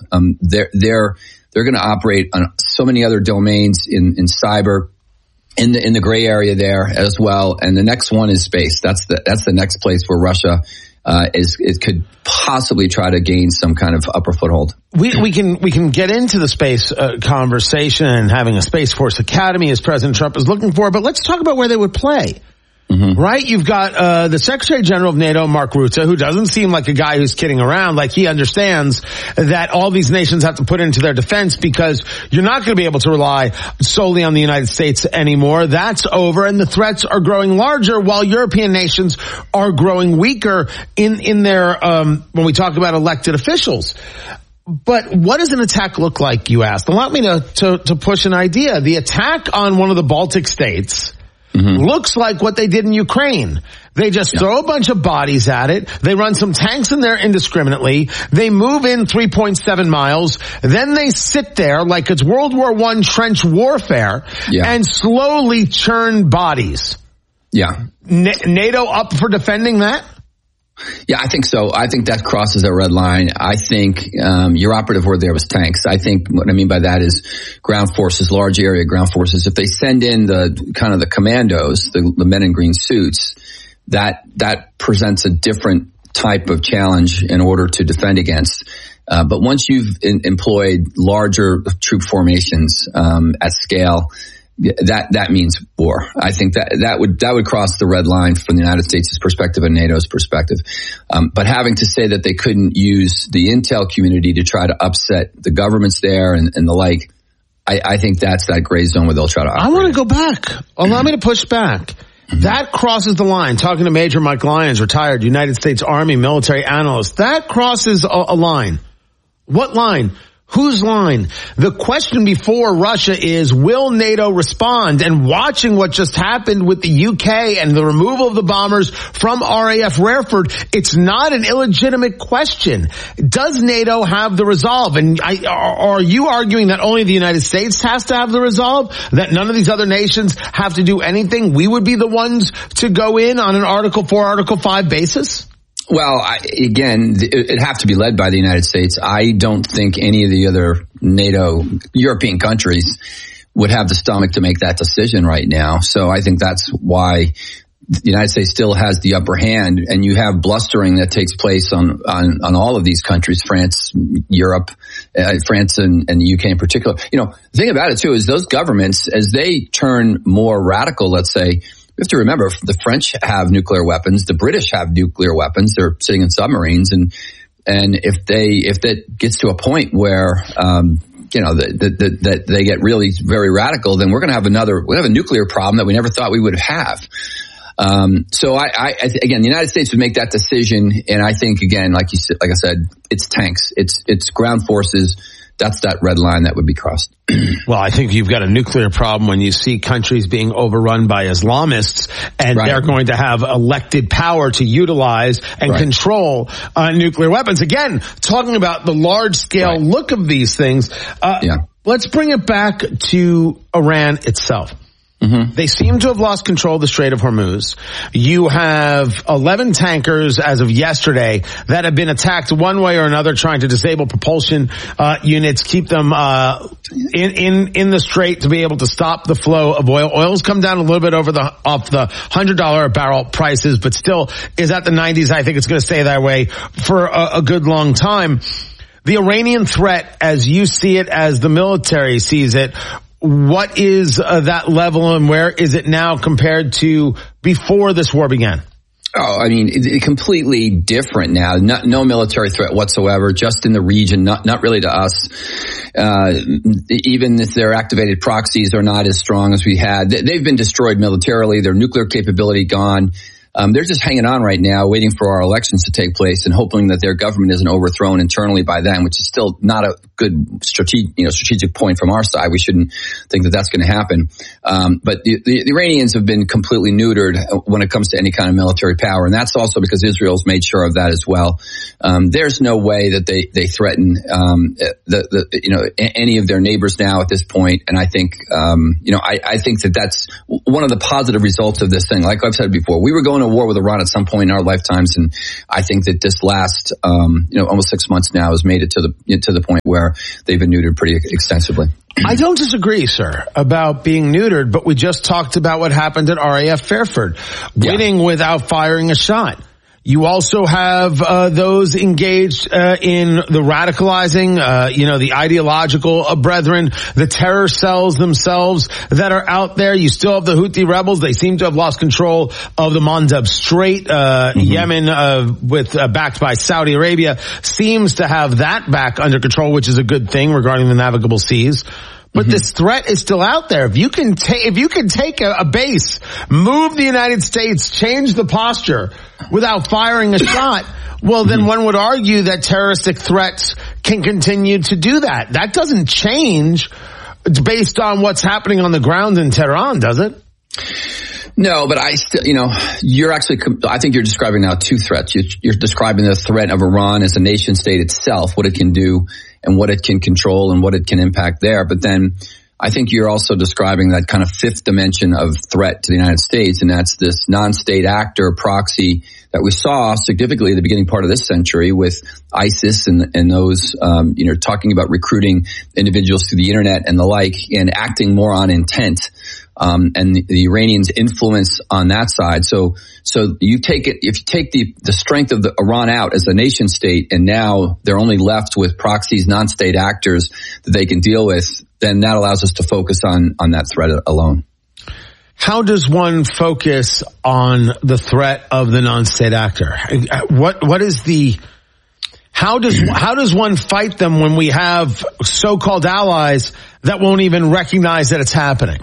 They're going to operate on so many other domains in cyber, in the gray area there as well. And the next one is space. That's the next place where Russia it could possibly try to gain some kind of upper foothold. We can get into the space conversation and having a Space Force Academy as President Trump is looking for, but let's talk about where they would play. Mm-hmm. Right? You've got the Secretary General of NATO, Mark Rutte, who doesn't seem like a guy who's kidding around. Like, he understands that all these nations have to put into their defense because you're not going to be able to rely solely on the United States anymore. That's over, and the threats are growing larger while European nations are growing weaker in their when we talk about elected officials. But what does an attack look like, you asked? Allow me to push an idea. The attack on one of the Baltic states looks like what they did in Ukraine. They just throw a bunch of bodies at it. They run some tanks in there indiscriminately. They move in 3.7 miles. Then they sit there like it's World War I trench warfare and slowly churn bodies. Yeah. NATO up for defending that? Yeah, I think so. I think that crosses a red line. I think your operative word there was tanks. I think what I mean by that is ground forces, large area ground forces. If they send in the kind of the commandos, the men in green suits, that presents a different type of challenge in order to defend against. But once you've employed larger troop formations at scale, that means war. I think that would cross the red line from the United States' perspective and NATO's perspective. But having to say that they couldn't use the intel community to try to upset the governments there and the like, I think that's that gray zone where they'll try to operate. I want to go back. Allow me to push back. That crosses the line. Talking to Major Mike Lyons, retired United States Army military analyst. That crosses a line. What line? Whose line? The question before Russia is, will NATO respond? And watching what just happened with the UK and the removal of the bombers from RAF Rareford, it's not an illegitimate question. Does NATO have the resolve? And are you arguing that only the United States has to have the resolve? That none of these other nations have to do anything? We would be the ones to go in on an Article 4, Article 5 basis? Well, again, it'd have to be led by the United States. I don't think any of the other NATO European countries would have the stomach to make that decision right now. So I think that's why the United States still has the upper hand, and you have blustering that takes place on all of these countries, France, Europe, France and the UK in particular. You know, the thing about it too is those governments, as they turn more radical, let's say, we have to remember the French have nuclear weapons, the British have nuclear weapons. They're sitting in submarines, and if that gets to a point where that they get really very radical, then we're going to have a nuclear problem that we never thought we would have. So again, the United States would make that decision, and I think again, like I said, it's tanks, it's ground forces. That's that red line that would be crossed. Well, I think you've got a nuclear problem when you see countries being overrun by Islamists, and they're going to have elected power to utilize and control nuclear weapons. Again, talking about the large-scale look of these things, let's bring it back to Iran itself. Mm-hmm. They seem to have lost control of the Strait of Hormuz. You have 11 tankers as of yesterday that have been attacked one way or another, trying to disable propulsion units, keep them in the strait to be able to stop the flow of oil. Oil's come down a little bit off the $100 a barrel prices, but still is at the 90s. I think it's going to stay that way for a good long time. The Iranian threat, as you see it, as the military sees it, what is that level, and where is it now compared to before this war began? Oh, I mean, it's completely different now. No military threat whatsoever, just in the region, not really to us. Even if their activated proxies are not as strong as we had, they've been destroyed militarily, their nuclear capability gone. They're just hanging on right now, waiting for our elections to take place and hoping that their government isn't overthrown internally by them, which is still not a good strategic point from our side. We shouldn't think that that's going to happen. But the Iranians have been completely neutered when it comes to any kind of military power. And that's also because Israel's made sure of that as well. There's no way that they threaten, any of their neighbors now at this point. And I think, I think that that's one of the positive results of this thing. Like I've said before, we were going into war with Iran at some point in our lifetimes, and I think that this last, almost 6 months now has made it to the point where they've been neutered pretty extensively. I don't disagree, sir, about being neutered, but we just talked about what happened at RAF Fairford, winning without firing a shot. You also have those engaged in the radicalizing, the ideological brethren, the terror cells themselves that are out there. You still have the Houthi rebels. They seem to have lost control of the Mandeb Strait. Yemen, backed by Saudi Arabia, seems to have that back under control, which is a good thing regarding the navigable seas. But this threat is still out there. If you can take a base, move the United States, change the posture without firing a shot, well, then one would argue that terroristic threats can continue to do that. That doesn't change based on what's happening on the ground in Tehran, does it? No, but I still, I think you're describing now two threats. You're describing the threat of Iran as a nation state itself, what it can do and what it can control and what it can impact there. But then I think you're also describing that kind of fifth dimension of threat to the United States, and that's this non-state actor proxy that we saw significantly at the beginning part of this century with ISIS and those, talking about recruiting individuals through the internet and the like, and acting more on intent. And the Iranians' influence on that side. So if you take the strength of the Iran out as a nation state, and now they're only left with proxies, non-state actors that they can deal with, then that allows us to focus on that threat alone. How does one focus on the threat of the non-state actor? How does one fight them when we have so-called allies that won't even recognize that it's happening?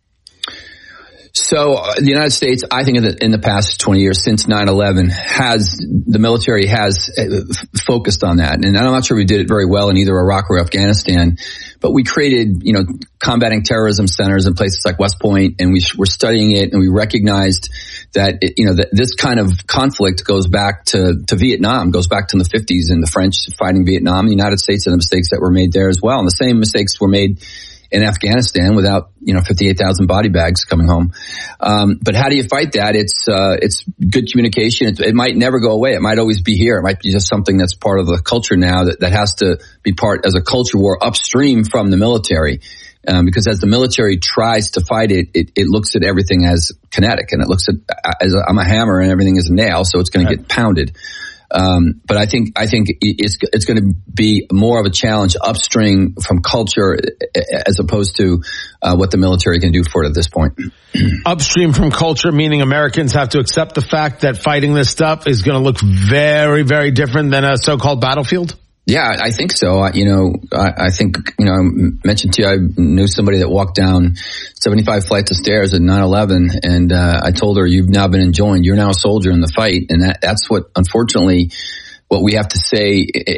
So the United States, I think in the past 20 years since 9/11, the military has focused on that. And I'm not sure we did it very well in either Iraq or Afghanistan, but we created, combating terrorism centers in places like West Point, and we were studying it, and we recognized that, that this kind of conflict goes back to Vietnam, goes back to the 50s and the French fighting Vietnam, the United States, and the mistakes that were made there as well. And the same mistakes were made in Afghanistan without, 58,000 body bags coming home. But how do you fight that? It's good communication. It might never go away. It might always be here. It might be just something that's part of the culture now that has to be part as a culture war upstream from the military. Because as the military tries to fight it, it looks at everything as kinetic, and it looks at, as I'm a hammer and everything is a nail. So it's going to get pounded. But I think it's going to be more of a challenge upstream from culture as opposed to what the military can do for it at this point. Upstream from culture, meaning Americans have to accept the fact that fighting this stuff is going to look very, very different than a so-called battlefield? Yeah, I think so. I think, I mentioned to you, I knew somebody that walked down 75 flights of stairs at 9/11, and I told her, you've now been enjoined. You're now a soldier in the fight. And that's what, unfortunately, what we have to say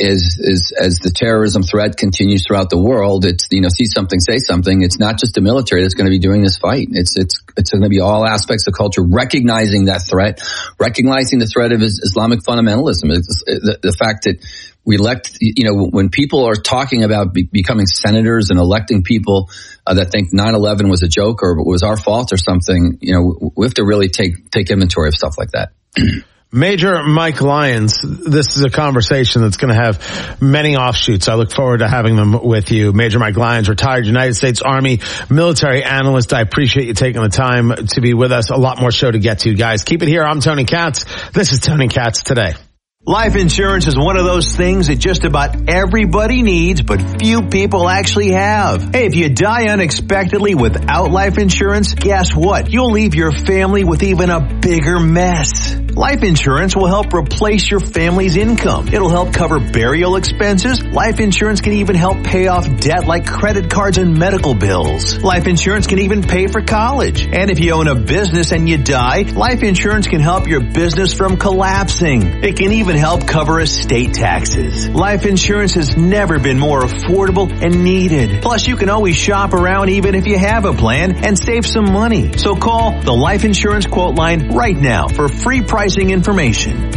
is as the terrorism threat continues throughout the world, it's, see something, say something. It's not just the military that's going to be doing this fight. It's going to be all aspects of culture, recognizing that threat, recognizing the threat of Islamic fundamentalism. The fact that we elect, when people are talking about becoming senators and electing people that think 9/11 was a joke or was our fault or something, we have to really take inventory of stuff like that. Major Mike Lyons, this is a conversation that's going to have many offshoots. I look forward to having them with you. Major Mike Lyons, retired United States Army military analyst. I appreciate you taking the time to be with us. A lot more show to get to, guys. Keep it here. I'm Tony Katz. This is Tony Katz Today. Life insurance is one of those things that just about everybody needs, but few people actually have. Hey, if you die unexpectedly without life insurance, guess what? You'll leave your family with even a bigger mess. Life insurance will help replace your family's income. It'll help cover burial expenses. Life insurance can even help pay off debt like credit cards and medical bills. Life insurance can even pay for college. And if you own a business and you die, life insurance can help your business from collapsing. It can even help cover estate taxes. Life insurance has never been more affordable and needed. Plus, you can always shop around even if you have a plan and save some money. So call the Life Insurance Quote Line right now for free pricing information.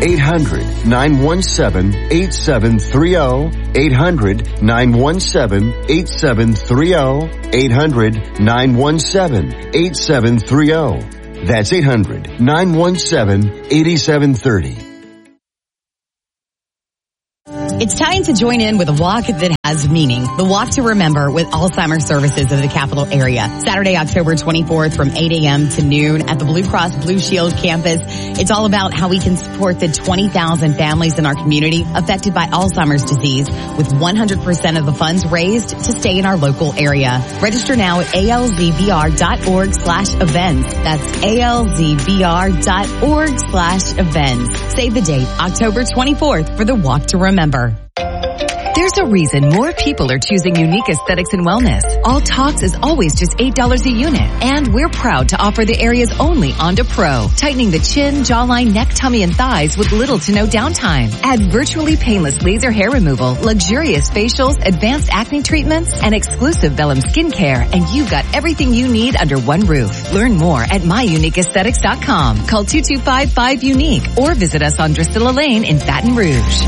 800-917-8730. 800-917-8730. 800-917-8730. That's 800-917-8730. It's time to join in with a walk that has meaning. The Walk to Remember with Alzheimer's Services of the Capital Area. Saturday, October 24th from 8 a.m. to noon at the Blue Cross Blue Shield campus. It's all about how we can support the 20,000 families in our community affected by Alzheimer's disease with 100% of the funds raised to stay in our local area. Register now at alzbr.org/events. That's alzbr.org/events. Save the date, October 24th for the Walk to Remember. There's a reason more people are choosing Unique Aesthetics and Wellness. All Talks is always just $8 a unit. And we're proud to offer the area's only Onda Pro, tightening the chin, jawline, neck, tummy, and thighs with little to no downtime. Add virtually painless laser hair removal, luxurious facials, advanced acne treatments, and exclusive Vellum skincare, and you've got everything you need under one roof. Learn more at myuniqueaesthetics.com. Call 225-5UNIQUE or visit us on Drusilla Lane in Baton Rouge.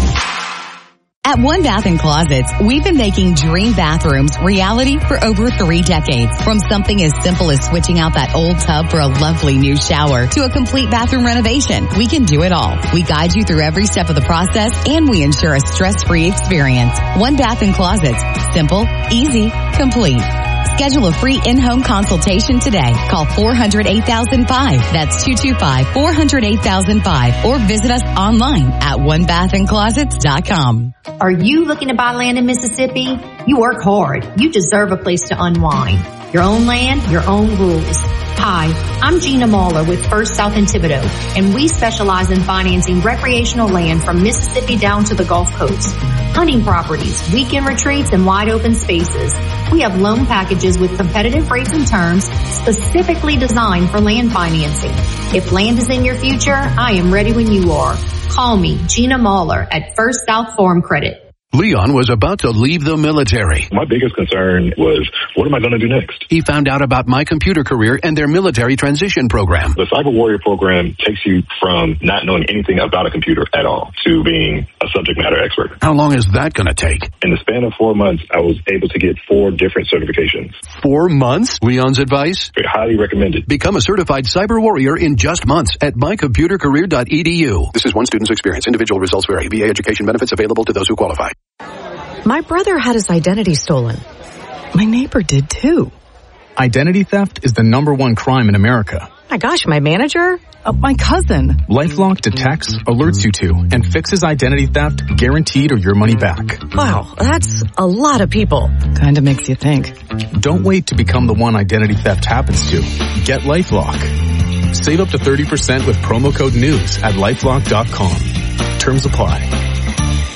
At One Bath & Closets, we've been making dream bathrooms reality for over 3 decades. From something as simple as switching out that old tub for a lovely new shower to a complete bathroom renovation, we can do it all. We guide you through every step of the process, and we ensure a stress-free experience. One Bath & Closets. Simple, easy, complete. Schedule a free in-home consultation today. Call 400-8005. That's 225-400-8005. Or visit us online at onebathandclosets.com. Are you looking to buy land in Mississippi? You work hard. You deserve a place to unwind. Your own land, your own rules. Hi, I'm Gina Mahler with First South in Thibodaux, and we specialize in financing recreational land from Mississippi down to the Gulf Coast. Hunting properties, weekend retreats, and wide open spaces. We have loan packages with competitive rates and terms specifically designed for land financing. If land is in your future, I am ready when you are. Call me, Gina Mahler, at First South Farm Credit. Leon was about to leave the military. My biggest concern was, what am I going to do next? He found out about My Computer Career and their military transition program. The Cyber Warrior program takes you from not knowing anything about a computer at all to being a subject matter expert. How long is that going to take? In the span of 4 months, I was able to get 4 different certifications. 4 months? Leon's advice? Highly recommended. Become a certified Cyber Warrior in just months at mycomputercareer.edu. This is one student's experience. Individual results vary. VA education benefits available to those who qualify. My brother had his identity stolen. My neighbor did too. Identity theft is the #1 crime in America. My gosh, my manager? My cousin. LifeLock detects, alerts you to, and fixes identity theft, guaranteed or your money back. Wow, that's a lot of people. Kinda makes you think. Don't wait to become the one identity theft happens to. Get LifeLock. Save up to 30% with promo code NEWS at LifeLock.com. Terms apply.